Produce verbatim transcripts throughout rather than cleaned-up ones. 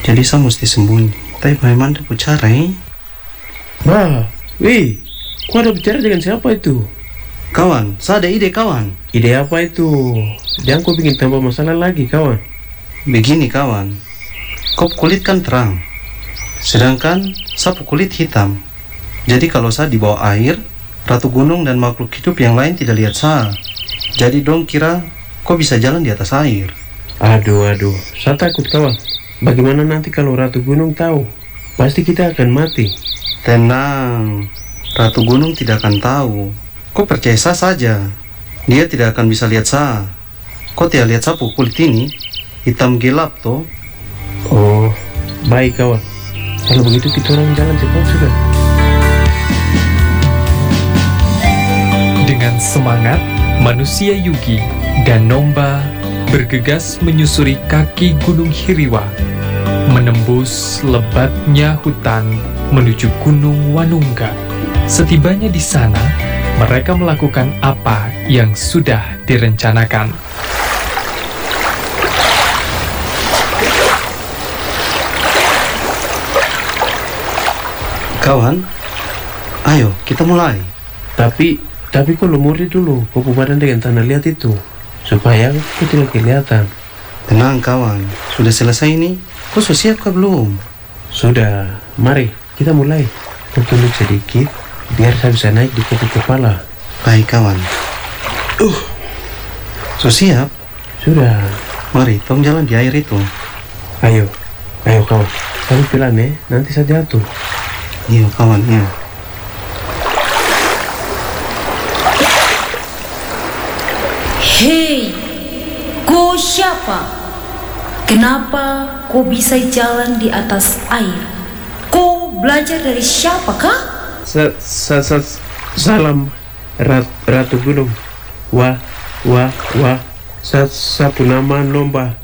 Jadi saya mesti sembunyi. Tapi bagaimana aku cara eh? Wah, wih, kau ada bicara dengan siapa itu? Kawan, saya ada ide kawan. Ide apa itu? Jangan kau bikin tambah masalah lagi kawan. Begini kawan, kau kulit kan terang, sedangkan sapu kulit hitam. Jadi kalau saya di bawah air, ratu gunung dan makhluk hidup yang lain tidak lihat saya. Jadi dong kira kau bisa jalan di atas air. Aduh, aduh, saya takut kawan. Bagaimana nanti kalau ratu gunung tahu? Pasti kita akan mati. Tenang, ratu gunung tidak akan tahu. Kau percaya saya saja, dia tidak akan bisa lihat saya. Kau tidak lihat sapu kulit ini? Hitam gelap toh. Oh, baik kawan. Kalau begitu kita orang jalan cepat sudah. Dengan semangat, manusia Yugi dan Nomba bergegas menyusuri kaki Gunung Hiriwa, menembus lebatnya hutan menuju Gunung Wanungga. Setibanya di sana, mereka melakukan apa yang sudah direncanakan. Kawan, ayo kita mulai. Tapi, tapi kau lumuri dulu, kau badan dengan tanah liat itu, supaya kau tidak kelihatan. Tenang kawan, sudah selesai ini. Kau sudah siap kah belum? Sudah, mari kita mulai. Kau tunduk sedikit, biar saya bisa naik di kaki kepala. Baik kawan. Uh, sudah siap? Sudah. Mari, tong jalan di air itu. Ayo, ayo kawan. Tapi pelan ya, nanti saya jatuh. Iya kawan, iya. Hei, kau siapa? Kenapa kau bisa jalan di atas air? Kau belajar dari siapa kah? Sa, sa, sa, salam rat, Ratu Gunung. Wah, wah, wah. Sa, sapu nama Nomba.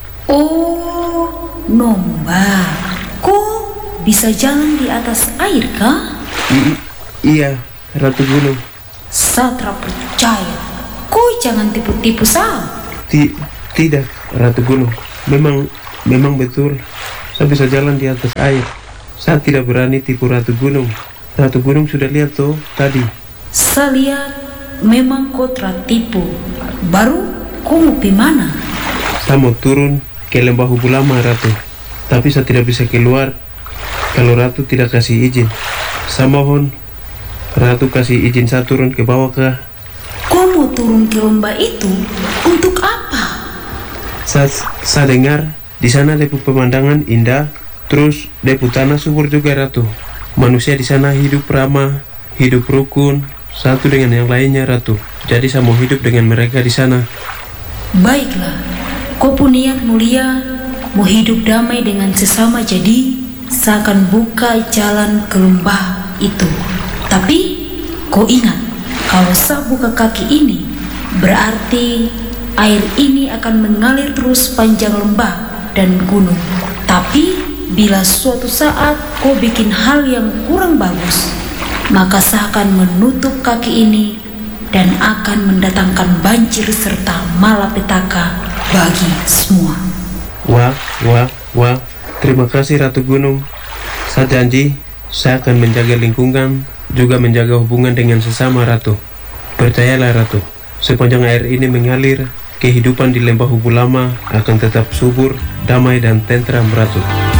Oh, Nomba. Kau bisa jalan di atas air kah? I, iya, Ratu Gunung. Saya tak percaya. Kau jangan tipu-tipu saya. Ti, tidak, Ratu Gunung. Memang, memang betul. Saya bisa jalan di atas air. Saya tidak berani tipu Ratu Gunung. Ratu Gunung sudah lihat tuh tadi. Saya lihat memang kau tertipu. Baru kau mau pergi mana? Saya mau turun ke lembah Hubulama, Ratu. Tapi saya tidak bisa keluar kalau Ratu tidak kasih izin. Saya mohon Ratu kasih izin saya turun ke bawah kah? Kau mau turun ke lembah itu untuk apa? Saya, saya dengar di sana depu pemandangan indah, terus depu tanah subur juga, Ratu. Manusia di sana hidup ramah, hidup rukun, satu dengan yang lainnya, Ratu. Jadi saya mau hidup dengan mereka di sana. Baiklah, kau punya niat mulia, mau hidup damai dengan sesama, jadi saya akan buka jalan ke lembah itu. Tapi kau ingat, kalau saya buka kaki ini, berarti air ini akan mengalir terus panjang lembah dan gunung. Tapi bila suatu saat kau bikin hal yang kurang bagus, maka saya akan menutup kaki ini dan akan mendatangkan banjir serta malapetaka bagi semua. Wah, wah, wah. Terima kasih Ratu Gunung. Saya janji, saya akan menjaga lingkungan, juga menjaga hubungan dengan sesama, Ratu. Percayalah, Ratu. Sepanjang air ini mengalir, kehidupan di lembah Hubulama akan tetap subur, damai, dan tentram, Ratu.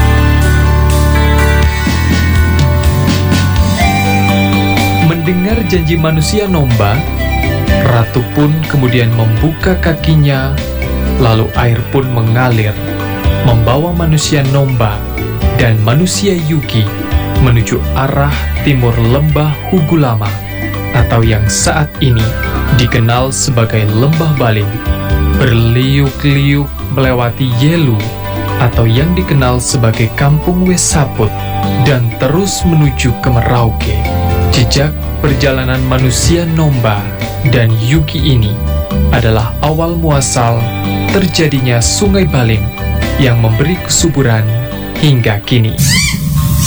Mendengar janji manusia Nomba, Ratu pun kemudian membuka kakinya, lalu air pun mengalir, membawa manusia Nomba dan manusia Yugi menuju arah timur lembah Hugulama, atau yang saat ini dikenal sebagai Lembah Baling, berliuk-liuk melewati Yelu, atau yang dikenal sebagai Kampung Wesaput, dan terus menuju ke Merauke. Jejak perjalanan manusia Nomba dan Yugi ini adalah awal muasal terjadinya Sungai Baling yang memberi kesuburan hingga kini.